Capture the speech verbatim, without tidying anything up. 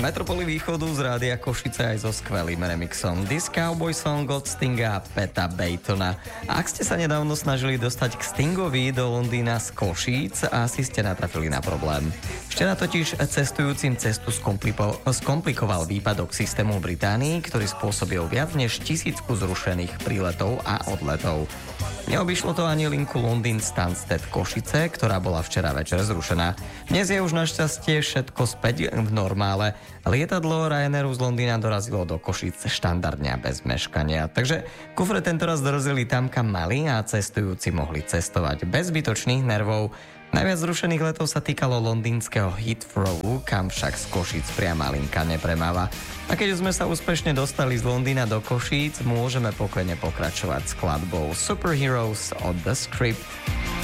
Metropoli východu z rádia Košice aj so skvelým remixom This Cowboy Song od Stinga a Peta Baytona. A ak ste sa nedávno snažili dostať k Stingovi do Londýna z Košíc, asi ste natrafili na problém. Včera totiž cestujúcim cestu skomplikoval, skomplikoval výpadok systému v Británii, ktorý spôsobil viac než tisícku zrušených príletov a odletov. Neobyšlo to ani linku Londýn Stansted Košice, ktorá bola včera večer zrušená. Dnes je už našťastie všetko späť v normále. Lietadlo Ryanairu z Londýna dorazilo do Košíc štandardne a bez meškania. Takže kufre tentoraz dorazili tam, kam mali a cestujúci mohli cestovať bez zbytočných nervov. Najviac zrušených letov sa týkalo londýnskeho Heathrowu, kam však z Košíc priama linka nepremáva. A keď sme sa úspešne dostali z Londýna do Košíc, môžeme pokojne pokračovať skladbou Superheroes od The Script.